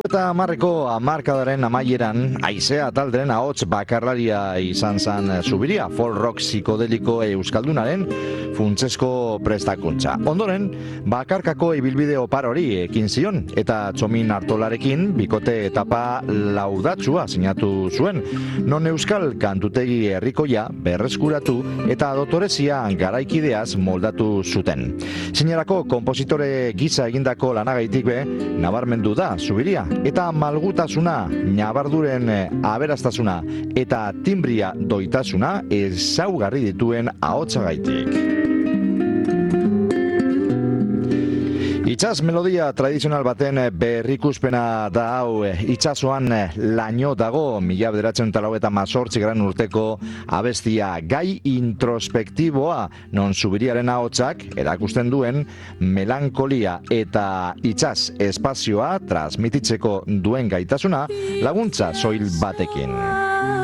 2010ko hamarkadaren amaieran, haizea talderen ahots bakarlaria izan zen Zubiria, folk rock psikodeliko euskaldunaren funtsesko prestakuntza. Ondoren, bakarkako ibilbide opar hori ekin zion, eta Txomin Artolarekin bikote etapa laudatsua sinatu zuen, non euskal kantutegi herrikoia berreskuratu eta dotorezia garaikideaz moldatu zuten. Zinerako konpositore gisa egindako lanagaitik nabarmendu da Zubiria, eta malgutasuna, nabarduren aberastasuna eta timbria doitasuna ezaugarri dituen ahotsagaitik. Itsas melodia tradizional baten berrikuspena da hau. Itsasoan laino dago 1988 urteko abestia, gai introspektiboa non Zubiriaren ahotsak erakusten duen melankolia eta itsas espazioa transmititzeko duen gaitasuna laguntza soil batekin.